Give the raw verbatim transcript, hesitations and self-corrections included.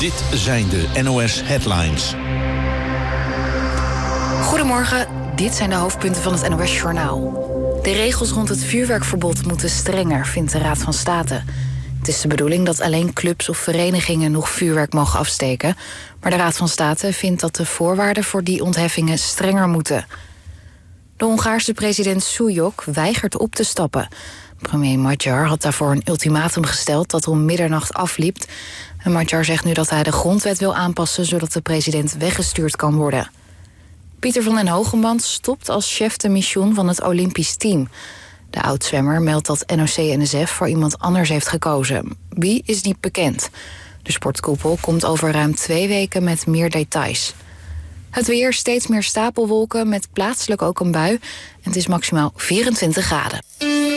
Dit zijn de N O S Headlines. Goedemorgen, dit zijn de hoofdpunten van het N O S-journaal. De regels rond het vuurwerkverbod moeten strenger, vindt de Raad van State. Het is de bedoeling dat alleen clubs of verenigingen nog vuurwerk mogen afsteken. Maar de Raad van State vindt dat de voorwaarden voor die ontheffingen strenger moeten. De Hongaarse president Súlyog weigert op te stappen. Premier Magyar had daarvoor een ultimatum gesteld dat om middernacht afliep. En Magyar zegt nu dat hij de grondwet wil aanpassen zodat de president weggestuurd kan worden. Pieter van den Hogeband stopt als chef de mission van het Olympisch team. De oud-zwemmer meldt dat N O C N S F voor iemand anders heeft gekozen. Wie is niet bekend. De sportkoepel komt over ruim twee weken met meer details. Het weer, steeds meer stapelwolken met plaatselijk ook een bui. En het is maximaal vierentwintig graden.